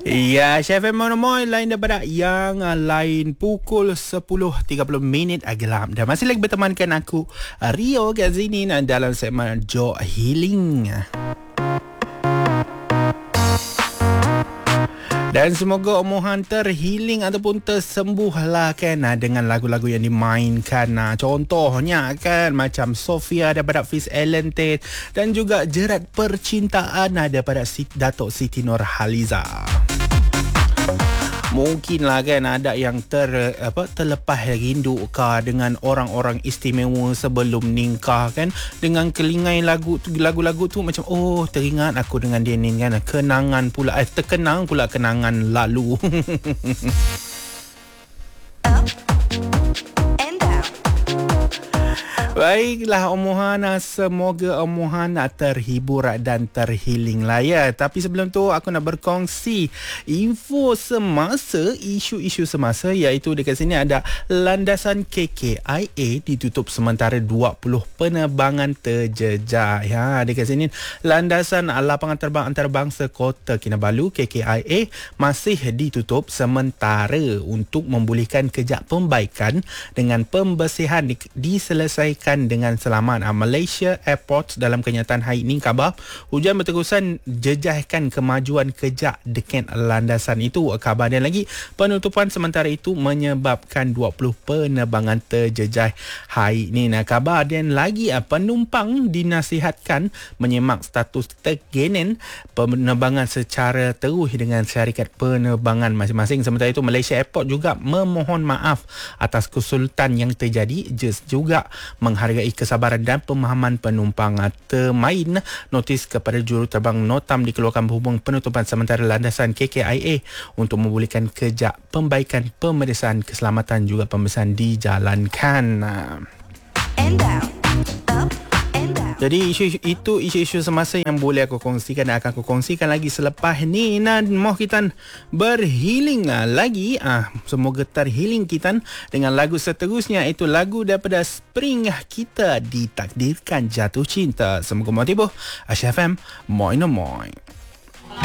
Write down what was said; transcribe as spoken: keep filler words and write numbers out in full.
Ya, Chef Monomoy lain daripada yang uh, lain pukul sepuluh tiga puluh minit gelap. Dan masih lagi bertemankan aku uh, Rio kat sini uh, dalam segmen Joy Healing. Dan semoga omongan terhealing ataupun tersembuhlah kan dengan lagu-lagu yang dimainkan. Contohnya kan macam Sofia daripada Fiz Elente dan juga Jerat Percintaan daripada Datuk Siti Nurhaliza. Mungkinlah kan ada yang ter apa terlepas rindu kah dengan orang-orang istimewa sebelum nikah kan, dengan kelingai lagu lagu-lagu tu macam oh teringat aku dengan dia ni kan, kenangan pula eh terkenang pula kenangan lalu. Baiklah omohan, semoga omohan terhibur dan terhealing lah ya. Tapi sebelum tu aku nak berkongsi info semasa, isu-isu semasa, iaitu dekat sini ada landasan K K I A ditutup sementara dua puluh penerbangan terjejak. Ya, dekat sini landasan lapangan terbang antarabangsa Kota Kinabalu K K I A masih ditutup sementara untuk membolehkan kerja pembaikan dengan pembersihan di, diselesaikan dengan selamat. Malaysia Airports dalam kenyataan hari ini khabar hujan berterusan jejaskan kemajuan kerja dekat landasan itu. Khabar dan lagi penutupan sementara itu menyebabkan dua puluh penerbangan terjejah hari ini. Nah, khabar dan lagi penumpang dinasihatkan menyemak status tergenen penerbangan secara terus dengan syarikat penerbangan masing-masing. Sementara itu Malaysia Airport juga memohon maaf atas kesulitan yang terjadi, just juga menghargai kesabaran dan pemahaman penumpang. Termain notis kepada juruterbang Notam dikeluarkan berhubung penutupan sementara landasan K K I A untuk membolehkan kerja pembaikan, pemeriksaan keselamatan juga pemeriksaan dijalankan. And down, up. Jadi isu itu isu-isu semasa yang boleh aku kongsikan dan akan aku kongsikan lagi selepas ni. Dan mau kita berhealing lagi, ah semoga terhealing kita dengan lagu seterusnya, itu lagu daripada Spring, Kita Ditakdirkan Jatuh Cinta. Semoga mau tiba Aisyah F M Moin Moin.